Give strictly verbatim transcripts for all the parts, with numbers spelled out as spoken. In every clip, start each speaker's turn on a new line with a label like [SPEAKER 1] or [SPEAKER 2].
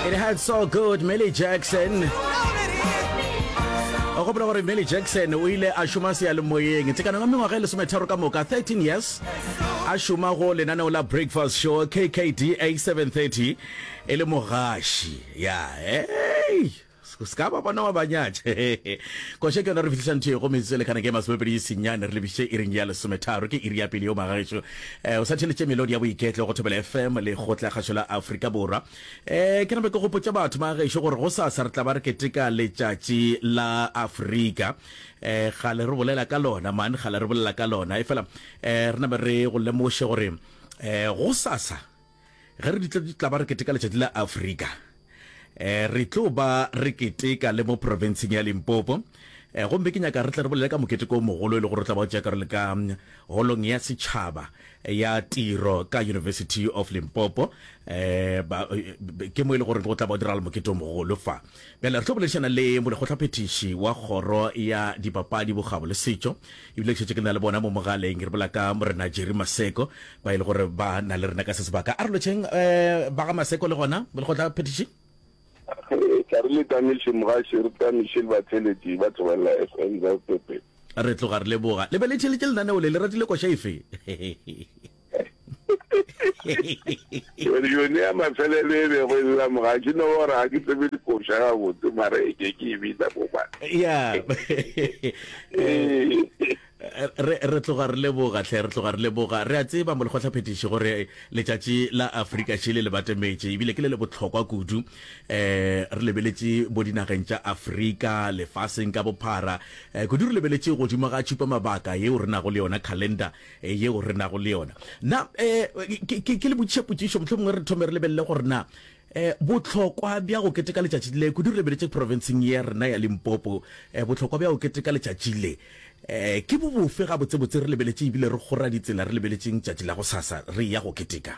[SPEAKER 1] It had so good, Millie Jackson. O go bona gore Millie Jackson o ile a shuma se ya le moyeng tse kana ngame ngwaga le sometharo ka moka thirteen years a shuma go lenana la breakfast show K K D A seven thirty ele mogashi ya hey ska ba bona wa banyaje go sheke na re fitlhisa ntse go metse le kana ke masebedi senyane re le bishe iring ya le sometharo ke iri ya pele yo magashi eh o sa tshele melodi ya boiketlo go thobela F M le go tla gashola Africa Borwa eh ke na be go potsa batho magashi gore go sa sa re tla ba re keteka le tšatši la Africa eh gale re bolela ka lona man gale re bolela ka lona e fela eh re na be re go lemoshe gore eh go sasa ge re ditla ba re keteka le tšatši la Africa eh re tlo ba re keteka le mo province ya Limpopo eh go mbekenya ka re tla re bolela ka mokete ko mogolo le gore tla ba tja ka re le ka holong ya setšhaba ya tiro ka University of Limpopo eh ba ke mo ile gore go tla ba dira le mokete o mogolo fa bela re tlo boleshana le mo le go tlhapetishi wa khoro ya dipapadi bogabo le setšo e bile ke tsena le bona mo mogaleng re bola ka morena Jerry Maseko ba ile gore ba na le rena ka se sebaka a re lo tsheng eh ba ga Maseko le gona mo le go tla petishi
[SPEAKER 2] Karli Tamil Shimgashi Tamil Bateleji Batwala F M za Pepe
[SPEAKER 1] re tlo ga re le boga le bele tshele tshele nana o le le ratile ko shaife
[SPEAKER 2] yo yo ne ama felele le go la mgaji no ora ke tsebe di ko sha go tu mare ke ke bitsa go ba
[SPEAKER 1] ya re re tloga re leboga tle re tloga re leboga re a tseba mo le gotla petition gore letšatši la Africa tšile le batemetse e bile ke le le botlhokwa kudu eh re lebeletse bo dinageng tša Africa le faseng ka bophara eh kudu re lebeletse go dimo ga tšhupa mabaka ye o rena go le yona calendar ye o rena go le yona na eh ke ke le botšhepotšišo mohlomongwe re thome re lebelele gore na eh botlhokwa bja go keteka letšatši le kudu re lebeletse provinceng ya rena ya Limpopo eh botlhokwa bja go keteka letšatši le eh ke bo bofe ga botse botse re lebeletse ibile re gora ditsela re lebeletseng tšatši la go sasa re ya go keteka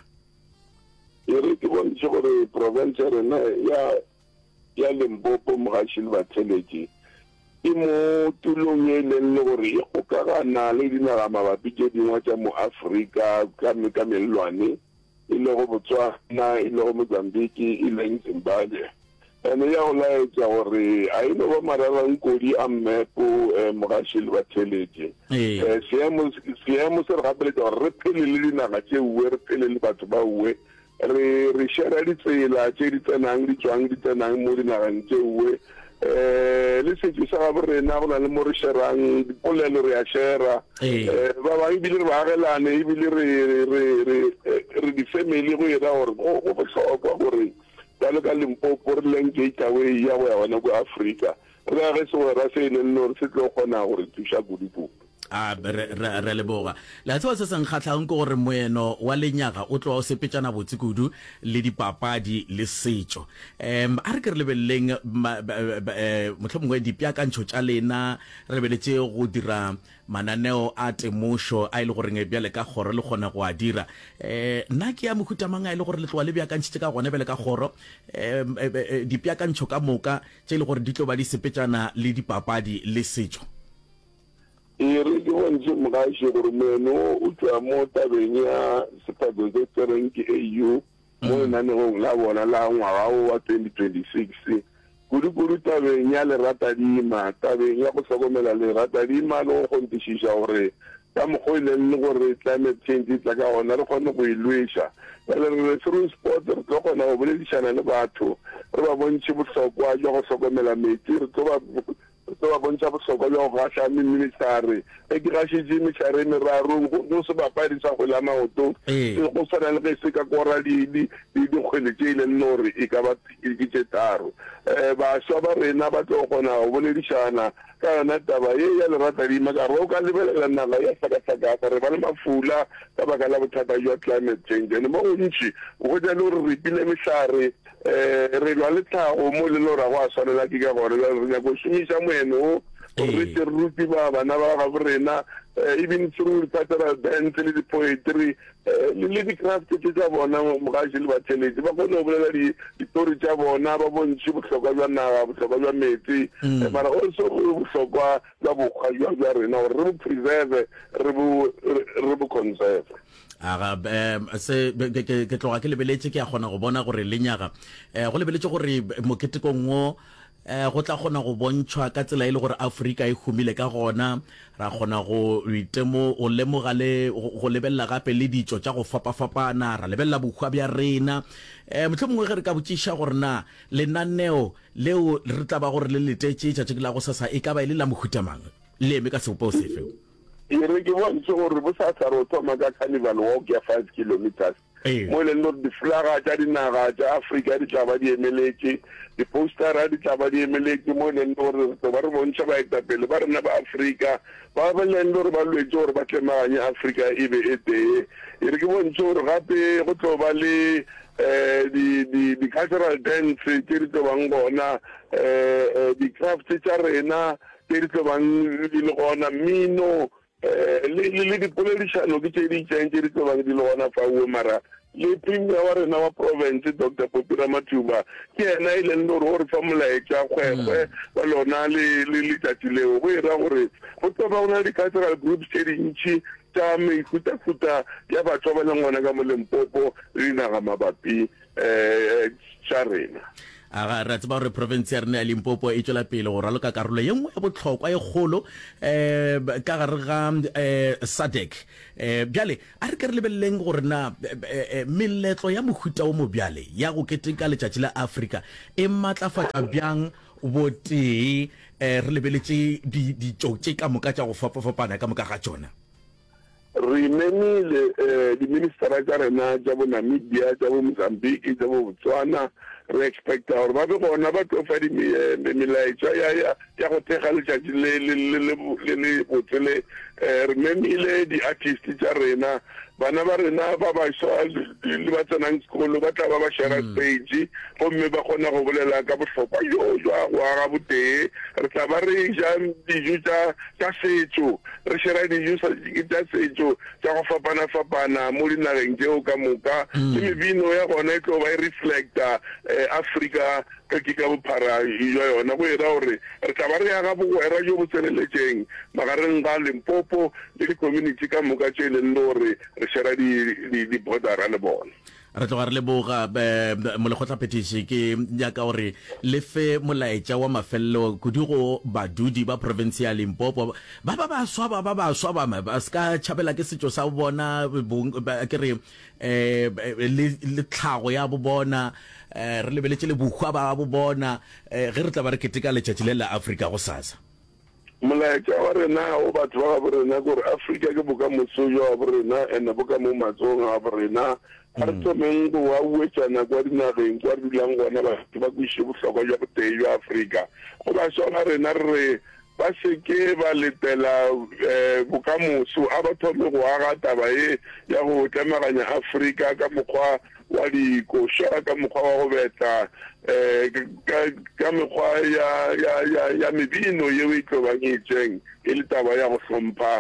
[SPEAKER 2] e re ke bona gore province rena ya ya Limpopo mogashi le batsheletse e mo tulong e le le gore e go kagana le dinaga mabapi ke dingwa tša mo Africa ka me ka melwane e le go Botswana e le go Mozambique e le Zimbabwe ene ya go laetša gore a ile go mararang kodi a mmepo mogashi le batsheletse eh seemo seemo se re gapeletša gore re phele le dinaga tšeuwe re phele le batho ba uwe re re share ditsela tše di tsenang di tswang di tsenang mo dinageng tšeuwe eh le se tsa ga borena go na le mo re sherang dipolelo re a shera eh ba ba ibile re ba gelane ibile re re re re di family go ira gore go go bohlokwa gore ba le ka Limpopo re leng gateway ya go ya bona go Africa re ga se go ra se le no se tlo gona gore tsha gudipo
[SPEAKER 1] a re re le boga la tsoa se seng kgatlang go gore moeno wa lenyaga o tlo o sepetšana botse kudu le dipapadi le setšo em a re ke re lebeleng mohlomongwe dipiakantsho tša lena re lebeletse go dira mananeo a temošo a ile gore ngebjale ka kgoro le gona go a dira eh nna ke ya mohuta manga ile gore le tloa le biakantšitše ka gona bele ka kgoro em dipiakantsho ka moka tše ile gore di tlo ba di sepetšana le dipapadi le setšo
[SPEAKER 2] e re ke bontse mogaši gore meno o tswa mo tabeng ya sepado se tsereng ke A U mo lenanegong la bona la ngwaga wa twenty twenty-six kudu-kudu tabeng ya leratadima tabeng ya go hlokomela leratadima le go kgontišiša gore ka mokgwa ile le gore climate change tla ka gona re kgone go ilweša pele re through sport re tlo kgona go boledišana le batho re ba bontšhe bohlokwa jwa go hlokomela metsi re tlo ba to ba bontša bohlokwa bja go gaša ministare e ke gašitše mešare merarong go se bapadi sa go la maoto go tshwana le ge se ka kora dikgwele tše ile nne gore e ka ba ke tše tharo um bašwa ba rena ba tlo kgona go boledišana ka yona taba ye ya leratadima ka re o ka lebelela naga ya hlakahlakaka re ba le mafula ka baka la bothata jwa climate change ane mo gontši go ja le gore re pile mešare eh re lwa le tlhago mo le lora go a swanela ke ka gore re nyako šomiša moeno re te ruti ba bana ba ga borena even through cultural dance le poetry le di craft tša bona mogaši le batsheletse ba kgone go bolela ditori tša bona ba bontšhe bohlokwa bja naga bohlokwa bja metsi mara also bohlokwa bja bokgwa bja rena gore re bo preserve re bo conserve
[SPEAKER 1] aga um se ke ke tloga ke lebeletse ke a gona go bona gore lenyaga eh go lebeletse gore moketekong go eh go tla gona go bontshwa ka tsela ile gore Afrika e humile ka gona ra gona go itemo o lemoga le go lebella gape le ditso tša go fapa fapana ra lebella bokgwa bja rena eh motlhomongwe ge re ka botsisha gore na lenaneo leo re tla ba gore le letetse tša la go sasa e ka ba ile la mohutamang le me ka sepo sefe
[SPEAKER 2] e re ke bontse gore bo sa tsaro thoma ka carnival walk ya five kilometers mo le no di flaga tša dinaga tša Afrika di tla ba di emeletse di postara di tla ba di emeletse mo le no re ba re bontšha ba etapele ba rena ba Afrika ba ba le no re ba lwetse gore ba tlemaganye Afrika e be e tee e re ke bontse gore gape go tlo ba le eh di di di cultural dance tše di tlo bang gona eh di crafts tša rena tše di tlo bang di le gona mino le le di politiciano ke tše di tšentše di tlo bang di le gona fa o mara le premier wa rena wa province Doctor Popira Matuba ke ena ile ndo re fa molaetša kgwekgwe ba lona le le letšatši leo go ira gore go tlo ba ona di cultural groups tše dintšhi tša mehuta-futa ya batho ba leng gona ka mo Limpopo le dinaga mabapi um tša rena
[SPEAKER 1] aga ra tseba gore province ya rena ya Limpopo e tswela pele go raloka karolo ye nngwe ya botlhokwa e kgolo eh ka gare ga eh S A D C eh bjale a re ke re lebeleng gore na meletlo ya mohuta o mo bjale ya go keteka letšatši la Afrika e matlafatša bjang botee eh re lebeletse di di tšotše ka moka tša go fapafapana ka moka ga tsona
[SPEAKER 2] re memile di ministera tša rena tša bo Namibia tša bo Mozambique tša bo Botswana re expecta gore ba be gona ba tlo fa di melaetša ya ya go thekga letšatši le le le le botsele re memile di artist tša rena bana ba rena ba ba swa le ba tsenang sekolo ba tla ba ba share stage gomme ba kgona go bolela ka bohlokwa yo jwa go aga botee re tla ba re ja dijo tša tša setšo re share dijo tša setšo tša go fapana fapana mo dinageng tšeo ka moka le mebino ya gona e tlo ba e reflecta Afrika ka ke ka bophara yo yona go ira gore re tla ba re aga bogwera jo bo tseneletseng magareng ga Limpopo le di community ka moka tše le gore re share di di border le bona
[SPEAKER 1] re tloga re leboga mo lekgotla petition ke nyaka gore le fe molaetša wa mafelelo kudi go badudi ba province ya Limpopo ba ba ba swaba ba ba swaba ba ska tšhabela ke setšo sa bona ke re eh le tlhago ya bo bona re lebeletse le bukwa ba bo bona ge re tla ba re keteka letšatši le la Afrika go sasa
[SPEAKER 2] molaetša wa rena o batho ba bo rena gore Afrika ke bokamoso wa bo rena ene boka mo matsong a bo rena a re thomeng go wa uetšana kwa dinageng kwa re dulang gona batho ba kwiše bohlokwa jwa botee jwa Afrika go ba sona rena re ba seke ba letela bokamoso a ba thome go aga taba e ya go tlemaganya Afrika ka mokgwa wa dikoša ka mokgwa wa go betla eh ka mekgwa ya ya ya ya mebino yeo e tlo bangetseng e le taba ya go hlompha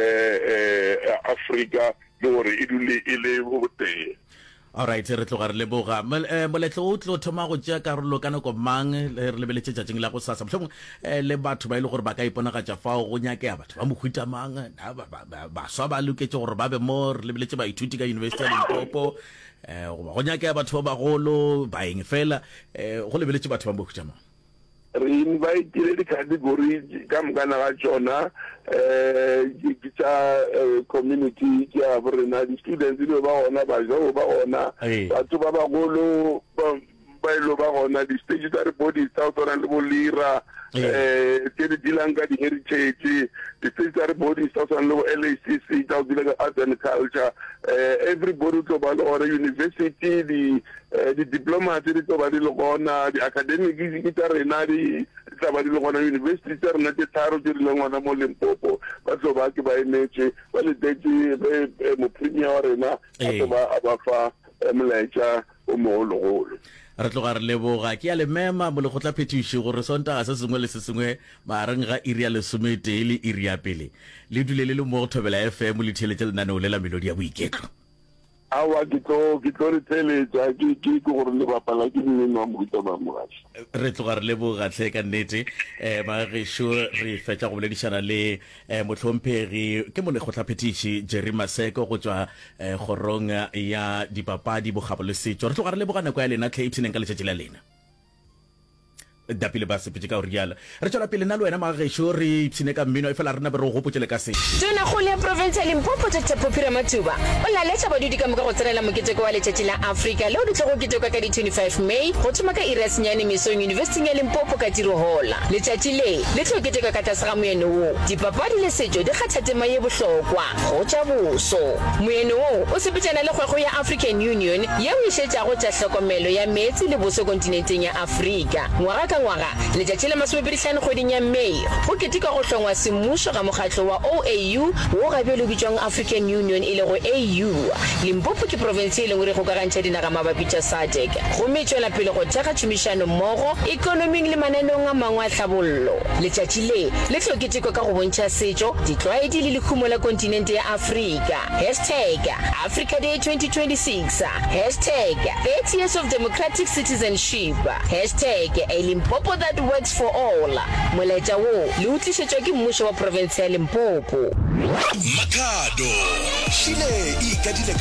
[SPEAKER 2] eh Afrika le gore e dule e le botee.
[SPEAKER 1] Alright re tloga re leboga moletlo o tlo thoma go tšea karolo ka nako mang re lebeletse tšatšing la go sasa mohlomong le batho ba ile gore ba ka iponagatša fao go nyakega batho ba mohuta mang baswa ba loketse gore ba be mo re lebeletse baithuti ka University ya Limpopo go nyakega batho ba bagolo baeng fela go lebeletse batho ba mohuta mang
[SPEAKER 2] re invite di category ka mokana ga tsona eh tsa community ya borena di students di ba ona ba jo ba ona batho ba bagolo ba ilo ba ona di statutory bodies tsa tsona le bolira eh ke di dilang ka di heritage di statutory bodies tsa tsona le L A C C tsa di le art and culture everybody to ba le university di di diplomats di to ba di le gona di academic di tsa rena di tsa ba di le gona university tsa rena tse tharo di le ngwana mo Limpopo ba tlo ba ke ba emetse ba le tete mo premier wa rena ba ba ba fa molaetša o mogologolo
[SPEAKER 1] re tloga re leboga ke ya le mema mo le go tla phetiše gore sontaga se sengwe le se sengwe magareng ga iri ya lesomete le iri ya pele le dule le le mo go thobela F M le theletše lenaneo le la melodi ya boiketlo
[SPEAKER 2] awa ke tlo ke tlo re tseletsa ke ke go re le bapala ke mmino wa moruta ba Mogashi
[SPEAKER 1] re tloga re le bogatlhe ka nnete eh Magesho re fetsa go boledišana le motlhomphegi ke mone go tlhaphetiši Jerry Maseko go tswa gorong ya dipapadi bogabo le setso re tloga re le bogana kwa ya lena Cape Town ka letšatši la lena dapile ba sepetse ka oriala re tswela pele na le wena Magesho re ipsine ka mmino e fela rena be re go gopotse le ka se
[SPEAKER 3] tona go le province ya Limpopo tsa Phopira Matuba o la letsa badudi ka moka go tsenela moketeko wa letšatši la Africa le o di tlogo keteko ka di twenty-five May go tsoma ka Iras Nyane Mesong University ya Limpopo ka tiro hola letšatši le le tlo keteko ka tlase ga moeno wo dipapadi le setso di kgatha tema ye bohlokwa go tša boso moeno wo o sepetšana le kgwego ya African Union ye o išetša go tša hlokomelo ya metsi le boso kontinenteng ya Afrika ngwaga ka ngwaga letšatši la masomepedi-hlano kgweding ya May go keteka go hlongwa semmušo ga mokgatlo wa O A U wo gabe le bitswang African Union e le go A U Limpopo ke province e lengwe re go kagantšha dinaga mabapi tša S A D C go metšwela pele go thekga tšhomišano mmogo ikonoming le mananeong a mangwe a tlhabollo letšatši le le tlo keteko ka go bontšha setšo ditlwaedi le lekhumo la kontinente ya Afrika hashtag Africa Day twenty twenty-six hashtag thirty years of democratic citizenship hashtag a Limpopo that works for all molaetša wo le utlišetšwa ke mmušo wa province ya Limpopo
[SPEAKER 4] Makhado shile ikadile